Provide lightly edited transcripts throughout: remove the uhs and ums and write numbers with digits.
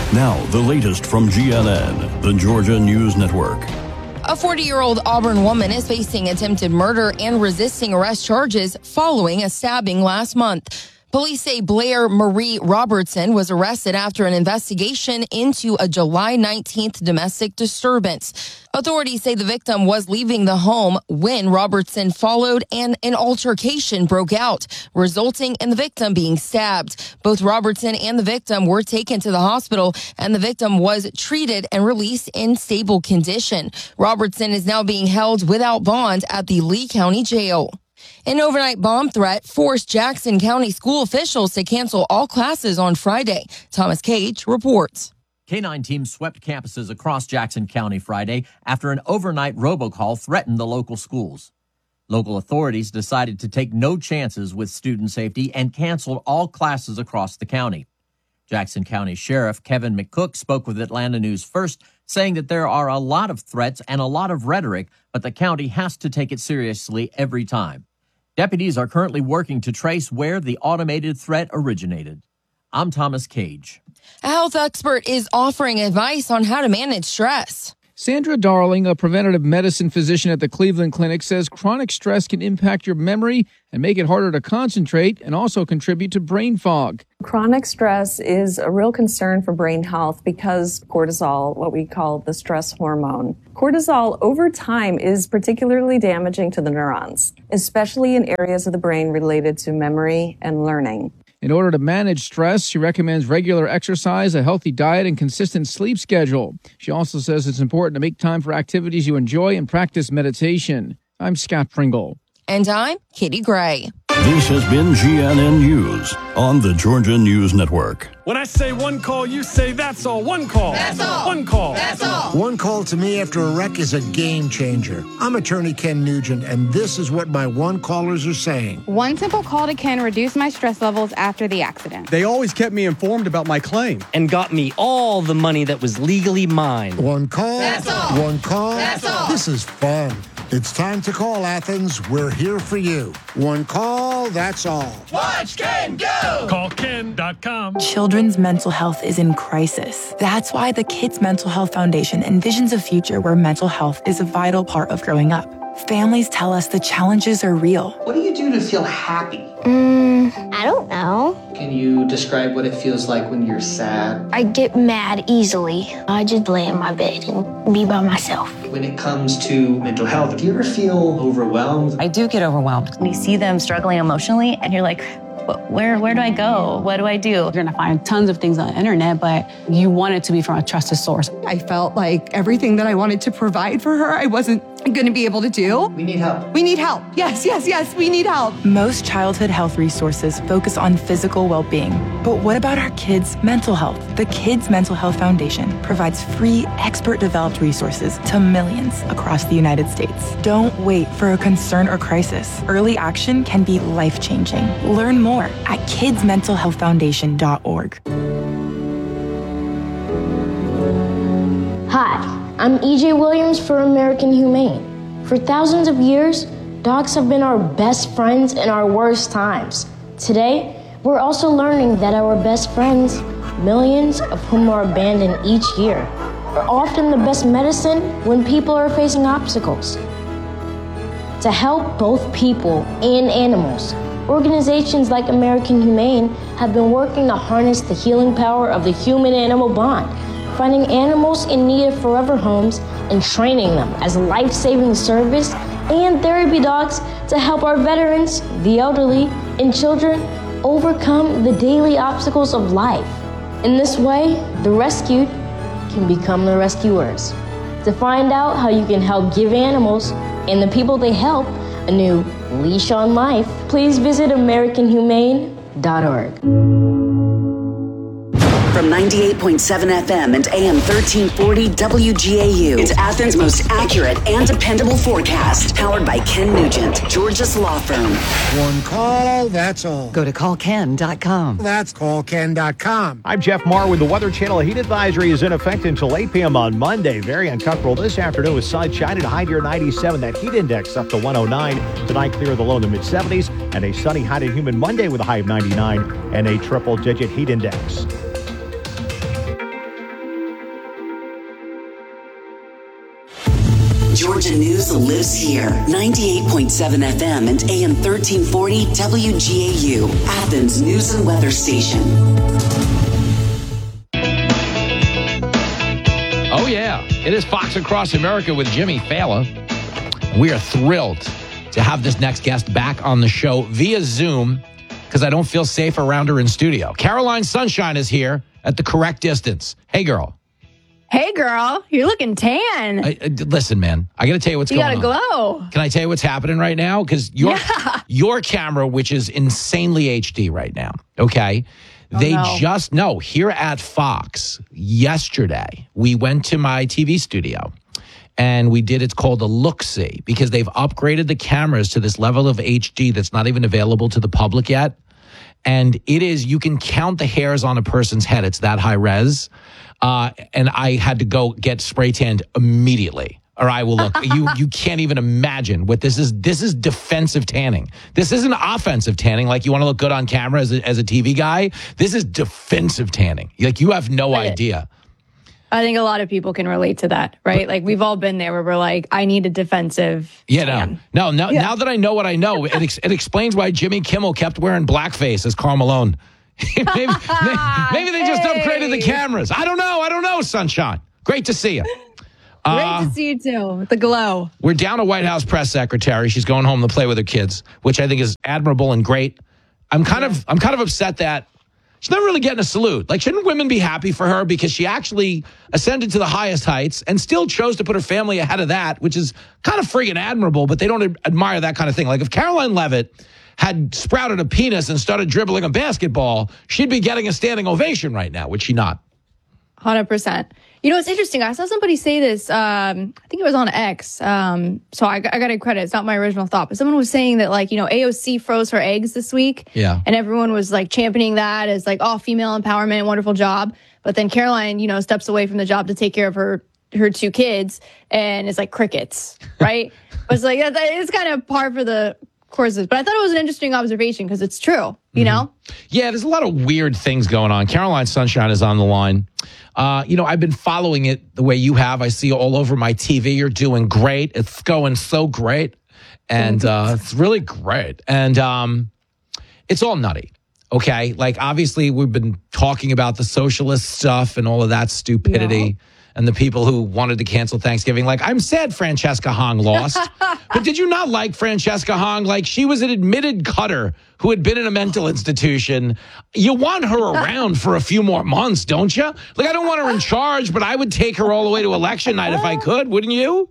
Now, the latest from GNN, the Georgia News Network. A 40-year-old Auburn woman is facing attempted murder and resisting arrest charges following a stabbing last month. Police say Blair Marie Robertson was arrested after an investigation into a July 19th domestic disturbance. Authorities say the victim was leaving the home when Robertson followed and an altercation broke out, resulting in the victim being stabbed. Both Robertson and the victim were taken to the hospital, and the victim was treated and released in stable condition. Robertson is now being held without bond at the Lee County Jail. An overnight bomb threat forced Jackson County school officials to cancel all classes on Friday. Thomas Cage reports. K-9 teams swept campuses across Jackson County Friday after an overnight robocall threatened the local schools. Local authorities decided to take no chances with student safety and canceled all classes across the county. Jackson County Sheriff Kevin McCook spoke with Atlanta News First, saying that there are a lot of threats and a lot of rhetoric, but the county has to take it seriously every time. Deputies are currently working to trace where the automated threat originated. I'm Thomas Cage. A health expert is offering advice on how to manage stress. Sandra Darling, a preventative medicine physician at the Cleveland Clinic, says chronic stress can impact your memory and make it harder to concentrate and also contribute to brain fog. Chronic stress is a real concern for brain health because cortisol, what we call the stress hormone. Cortisol over time is particularly damaging to the neurons, especially in areas of the brain related to memory and learning. In order to manage stress, she recommends regular exercise, a healthy diet, and consistent sleep schedule. She also says it's important to make time for activities you enjoy and practice meditation. I'm Scott Pringle. And I'm Katie Gray. This has been GNN News on the Georgia News Network. When I say one call, you say that's all. One call. That's all. One call. That's all. One call to me after a wreck is a game changer. I'm attorney Ken Nugent, and this is what my one callers are saying. One simple call to Ken reduced my stress levels after the accident. They always kept me informed about my claim. And got me all the money that was legally mine. One call. That's all. One call. That's all. This is fun. It's time to call Athens. We're here for you. One call, that's all. Watch Ken go! CallKen.com. Children's mental health is in crisis. That's why the Kids Mental Health Foundation envisions a future where mental health is a vital part of growing up. Families tell us the challenges are real. What do you do to feel happy? I don't know. Can you describe what it feels like when you're sad? I get mad easily. I just lay in my bed and be by myself. When it comes to mental health, do you ever feel overwhelmed? I do get overwhelmed. When you see them struggling emotionally and you're like, where do I go? What do I do? You're going to find tons of things on the internet, but you want it to be from a trusted source. I felt like everything that I wanted to provide for her, I wasn't going to be able to do. We need help. We need help. Yes, we need help. Most childhood health resources focus on physical well-being. But what about our kids' mental health? The Kids Mental Health Foundation provides free, expert-developed resources to millions across the United States. Don't wait for a concern or crisis. Early action can be life-changing. Learn more at kidsmentalhealthfoundation.org. Hi, I'm EJ Williams for American Humane. For thousands of years, dogs have been our best friends in our worst times. Today, we're also learning that our best friends, millions of whom are abandoned each year, are often the best medicine when people are facing obstacles. To help both people and animals, organizations like American Humane have been working to harness the healing power of the human-animal bond, finding animals in need of forever homes and training them as life-saving service and therapy dogs to help our veterans, the elderly, and children overcome the daily obstacles of life. In this way, the rescued can become the rescuers. To find out how you can help give animals and the people they help a new leash on life, please visit AmericanHumane.org. From 98.7 FM and AM 1340 WGAU, it's Athens' most accurate and dependable forecast. Powered by Ken Nugent, Georgia's law firm. One call, that's all. Go to callken.com. That's callken.com. I'm Jeff Marr with the Weather Channel. A heat advisory is in effect until 8 p.m. on Monday. Very uncomfortable this afternoon with sunshine and a high near 97. That heat index up to 109. Tonight, clear of the low in the mid-70s. And a sunny, hot and humid Monday with a high of 99 and a triple-digit heat index. Georgia News lives here. 98.7 FM and AM 1340 WGAU, Athens News and Weather Station. Oh, yeah. It is Fox Across America with Jimmy Fallon. We are thrilled to have this next guest back on the show via Zoom because I don't feel safe around her in studio. Caroline Sunshine is here at the correct distance. Hey, girl. Hey, girl. You're looking tan. Listen, man, I got to tell you what's going on. You got to glow. Can I tell you what's happening right now? Because your camera, which is insanely HD right now, okay? Here at Fox yesterday, we went to my TV studio and it's called a look-see because they've upgraded the cameras to this level of HD that's not even available to the public yet. And you can count the hairs on a person's head. It's that high res. And I had to go get spray tanned immediately. Or I will look. You can't even imagine what this is. This is defensive tanning. This isn't offensive tanning. Like you want to look good on camera as a TV guy. This is defensive tanning. Like you have no idea. I think a lot of people can relate to that, right? Like we've all been there where we're like, I need a defensive tan. Now that I know what I know, it explains why Jimmy Kimmel kept wearing blackface as Karl Malone. maybe they just upgraded the cameras. I don't know, Sunshine. Great to see you. Great to see you too. The glow. We're down a White House press secretary. She's going home to play with her kids, which I think is admirable and great. I'm kind of upset that she's not really getting a salute. Like, shouldn't women be happy for her because she actually ascended to the highest heights and still chose to put her family ahead of that, which is kind of friggin' admirable, but they don't admire that kind of thing. Like if Caroline Leavitt had sprouted a penis and started dribbling a basketball, she'd be getting a standing ovation right now, would she not? 100%. You know, it's interesting. I saw somebody say this, I think it was on X. So I got to credit. It's not my original thought, but someone was saying that AOC froze her eggs this week. Yeah. And everyone was championing that as female empowerment, wonderful job. But then Caroline, steps away from the job to take care of her 2 kids and it's like crickets, right? But it's it's kind of par for the courses. But I thought it was an interesting observation because it's true, you know? Yeah, there's a lot of weird things going on. Caroline Sunshine is on the line. I've been following it the way you have. I see you all over my TV. You're doing great. It's going so great. And it's really great. And it's all nutty. Okay? Obviously, we've been talking about the socialist stuff and all of that stupidity. Yeah. And the people who wanted to cancel Thanksgiving. I'm sad Francesca Hong lost. But did you not like Francesca Hong? She was an admitted cutter who had been in a mental institution. You want her around for a few more months, don't you? I don't want her in charge, but I would take her all the way to election night if I could, wouldn't you?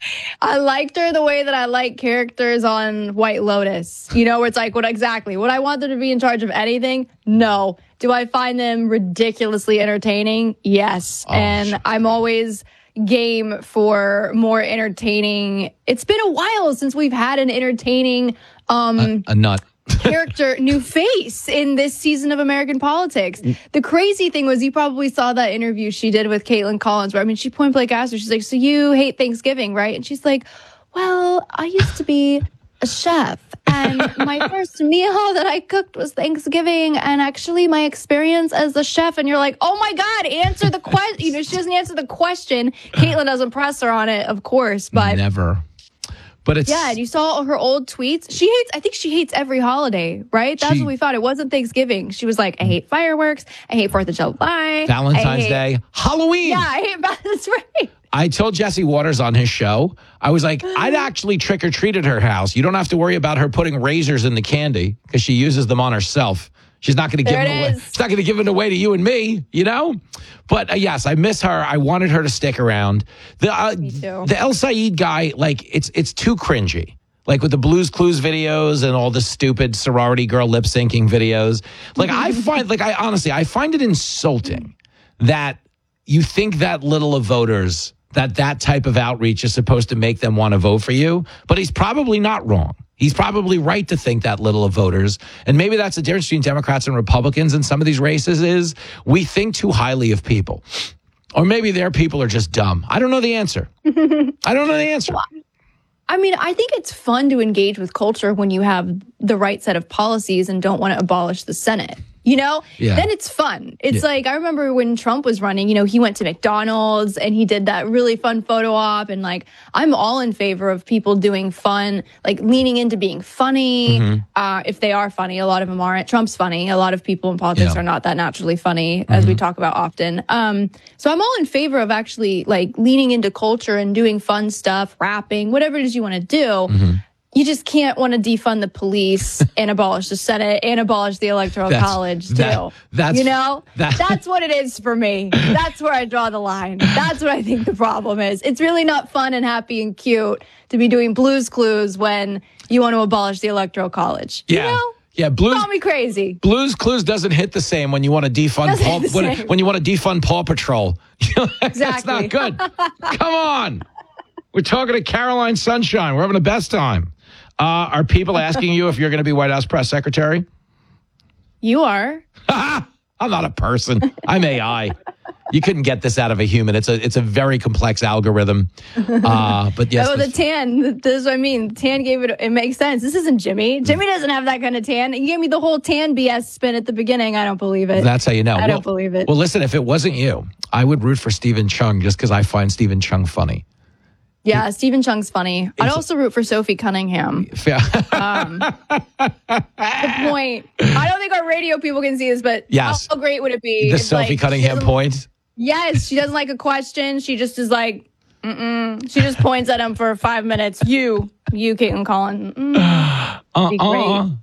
I liked her the way that I like characters on White Lotus. Where it's would I want them to be in charge of anything? No. Do I find them ridiculously entertaining? Yes. And I'm always game for more entertaining. It's been a while since we've had an entertaining a nut. character, new face in this season of American politics. The crazy thing was, you probably saw that interview she did with Caitlin Collins, where she point blank asked her, she's like, so you hate Thanksgiving, right? And she's like, well, I used to be a chef, and my first meal that I cooked was Thanksgiving, and actually my experience as a chef. And you're like, oh my God, answer the question. She doesn't answer the question. Caitlin doesn't press her on it, of course, but never. But it's and you saw her old tweets. I think she hates every holiday, right? That's what we thought. It wasn't Thanksgiving. She was like, I hate fireworks. I hate 4th of July. Valentine's Day. Halloween. Yeah, I hate that's right. I told Jesse Waters on his show, I was like, I'd actually trick or treat at her house. You don't have to worry about her putting razors in the candy because she uses them on herself. She's not going to give them away. She's not going to give it away to you and me, But yes, I miss her. I wanted her to stick around. Me too. The El Sayed guy, it's too cringy. With the Blues Clues videos and all the stupid sorority girl lip syncing videos. I find it insulting that you think that little of voters, that type of outreach is supposed to make them want to vote for you. But he's probably not wrong. He's probably right to think that little of voters. And maybe that's the difference between Democrats and Republicans in some of these races is we think too highly of people. Or maybe their people are just dumb. I don't know the answer. I don't know the answer. I think it's fun to engage with culture when you have the right set of policies and don't want to abolish the Senate, You know, Yeah. then it's fun. It's like, I remember when Trump was running, you know, he went to McDonald's and he did that really fun photo op. And like, I'm all in favor of people doing fun, like leaning into being funny. If they are funny, a lot of them aren't. Trump's funny. A lot of people in politics are not that naturally funny, as we talk about often. So I'm all in favor of actually like leaning into culture and doing fun stuff, rapping, whatever it is you want to do. You just can't want to defund the police and abolish the Senate and abolish the Electoral College, too. That's what it is for me. That's where I draw the line. That's what I think the problem is. It's really not fun and happy and cute to be doing Blue's Clues when you want to abolish the Electoral College. Yeah. You know? Yeah, Call me crazy. Blue's Clues doesn't hit the same when you want to defund when you want to defund Paw Patrol. That's Exactly. not good. Come on. We're talking to Caroline Sunshine. We're having the best time. Are people asking you if you're going to be White House press secretary? You are. I'm not a person. I'm AI. You couldn't get this out of a human. It's a very complex algorithm. But yes. Oh, the tan. This is what I mean. Tan gave it. It makes sense. This isn't Jimmy. Jimmy doesn't have that kind of tan. He gave me the whole tan BS spin at the beginning. I don't believe it. That's how you know. I don't believe it. Well, listen, if it wasn't you, I would root for Stephen Chung just because I find Stephen Chung funny. Yeah, Stephen Chung's funny. I'd also root for Sophie Cunningham. The point. I don't think our radio people can see this, but yes. How great would it be? The Sophie Cunningham point? Yes, she doesn't like a question. She just is like, She just points at him for 5 minutes. You, Caitlin Collins. Be great.